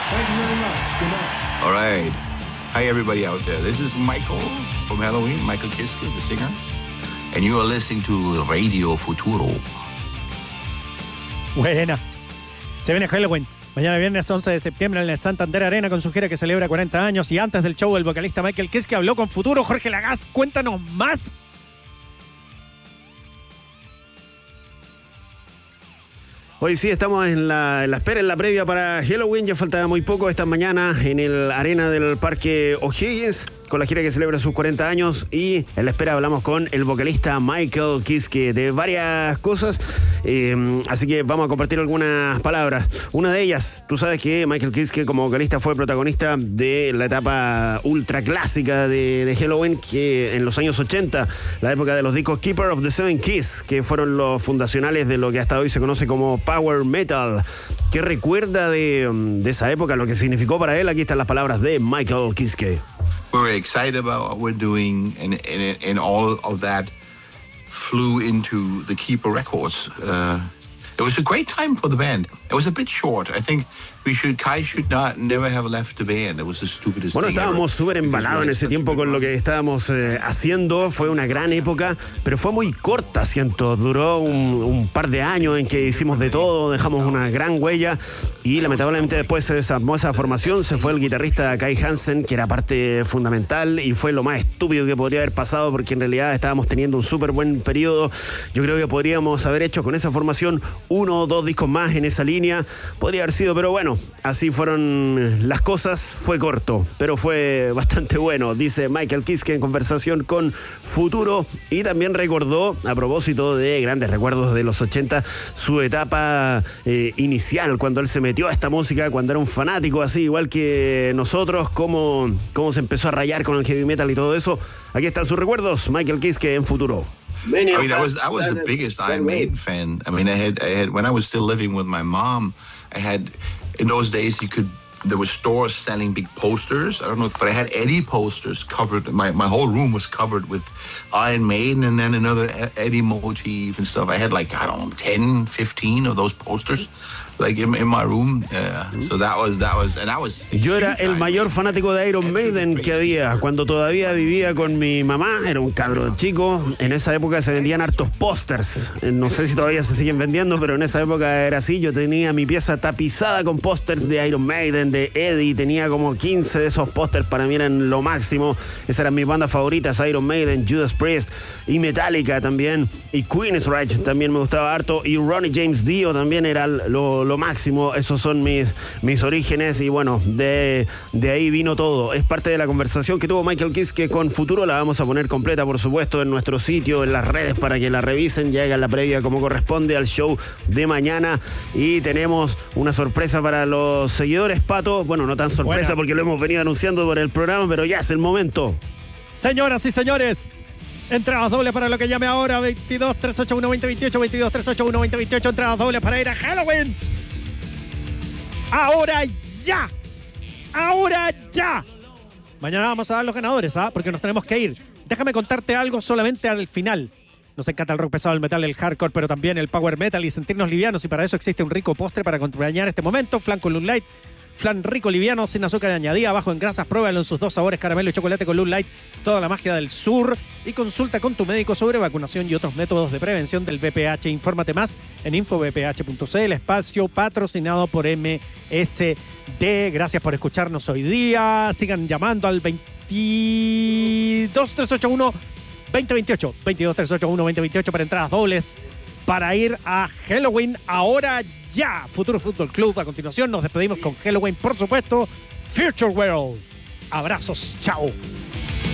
Thank you very much. Good night. All right. Hi, everybody out there. This is Michael from Halloween, Michael Kiske, the singer. And you are listening to Radio Futuro. Buena. Se viene Halloween. Mañana viernes 11 de septiembre en el Santander Arena con su gira que celebra 40 años. Y antes del show, el vocalista Michael Kiske habló con Futuro. Jorge Lagaz, cuéntanos más. Hoy sí estamos en la espera, en la previa para Halloween. Ya falta muy poco esta mañana en el arena del Parque O'Higgins con la gira que celebra sus 40 años. Y en la espera hablamos con el vocalista Michael Kiske de varias cosas. Así que vamos a compartir algunas palabras. Una de ellas, tú sabes que Michael Kiske como vocalista fue protagonista de la etapa ultra clásica de Halloween, que en los años 80, la época de los discos Keeper of the Seven Keys, que fueron los fundacionales de lo que hasta hoy se conoce como Power Metal. ¿Qué recuerda de esa época, lo que significó para él? Aquí están las palabras de Michael Kiske. We're excited about what we're doing, and all of that flew into the Keeper Records. It was a great time for the band. It was a bit short. I think Kai should never have left the band. It was the stupidest Bueno, thing estábamos súper embalados en ese tiempo con lo que estábamos haciendo. Fue una gran época, pero fue muy corta, siento. Duró un par de años en que hicimos de todo, dejamos una gran huella y lamentablemente después se desarmó esa formación. Se fue el guitarrista Kai Hansen, que era parte fundamental, y fue lo más estúpido que podría haber pasado, porque en realidad estábamos teniendo un súper buen periodo. Yo creo que podríamos haber hecho con esa formación 1 o 2 discos más en esa línea. Podría haber sido, pero bueno, así fueron las cosas. Fue corto, pero fue bastante bueno, dice Michael Kiske en conversación con Futuro. Y también recordó, a propósito de grandes recuerdos de los 80, su etapa inicial, cuando él se metió a esta música, cuando era un fanático así, igual que nosotros, cómo se empezó a rayar con el heavy metal y todo eso. Aquí están sus recuerdos, Michael Kiske en Futuro. I mean, I was the biggest Iron Maiden fan. I mean, I had when I was still living with my mom, in those days there were stores selling big posters. I don't know, but I had Eddie posters covered. My whole room was covered with Iron Maiden and then another Eddie motif and stuff. I had 10, 15 of those posters. Like in my room, so that was, and I was. Yo era el mayor fanático de Iron Maiden que había cuando todavía vivía con mi mamá. Era un cabro chico. En esa época se vendían hartos pósters. No sé si todavía se siguen vendiendo, pero en esa época era así. Yo tenía mi pieza tapizada con pósters de Iron Maiden, de Eddie. Tenía como 15 de esos pósters. Para mí eran lo máximo. Esas eran mis bandas favoritas: Iron Maiden, Judas Priest y Metallica también. Y Queensrÿche también me gustaba harto. Y Ronnie James Dio también era lo máximo. Esos son mis orígenes, y bueno, de ahí vino todo. Es parte de la conversación que tuvo Michael Kiske con Futuro. La vamos a poner completa, por supuesto, en nuestro sitio, en las redes, para que la revisen. Ya hagan la previa como corresponde al show de mañana. Y tenemos una sorpresa para los seguidores, Pato. Bueno, no tan sorpresa porque lo hemos venido anunciando por el programa, pero ya es el momento. Señoras y señores, entradas dobles para lo que llame ahora. 22-381-2028, 22-381-2028. Entradas dobles para ir a Halloween. ¡Ahora ya! ¡Ahora ya! Mañana vamos a dar los ganadores, porque nos tenemos que ir. Déjame contarte algo solamente al final. Nos encanta el rock pesado, el metal, el hardcore, pero también el power metal y sentirnos livianos. Y para eso existe un rico postre para acompañar este momento. Flan con Loom Light. Flan rico, liviano, sin azúcar añadida, bajo en grasas. Pruébalo en sus 2 sabores, caramelo y chocolate con Loom Light. Toda la magia del sur. Y consulta con tu médico sobre vacunación y otros métodos de prevención del VPH. Infórmate más en infovph.cl. Espacio patrocinado por MSD. Gracias por escucharnos hoy día. Sigan llamando al 22-381-2028. 22-381-2028 para entradas dobles para ir a Halloween ahora ya. Futuro Fútbol Club. A continuación nos despedimos con Halloween, por supuesto. Future World. Abrazos. Chao.